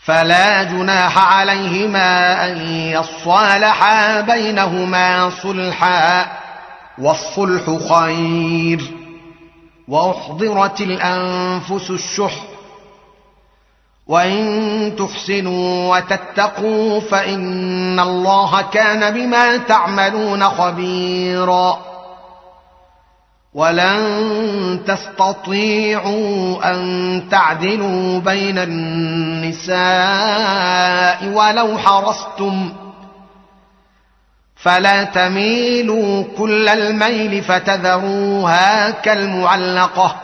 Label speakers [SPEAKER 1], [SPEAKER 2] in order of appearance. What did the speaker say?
[SPEAKER 1] فلا جناح عليهما أن يصالحا بينهما صلحا، والصلح خير. وأحضرت الأنفس الشح، وإن تحسنوا وتتقوا فإن الله كان بما تعملون خبيرا. ولن تستطيعوا أن تعدلوا بين النساء ولو حرصتم، فلا تميلوا كل الميل فتذروها كالمعلقة،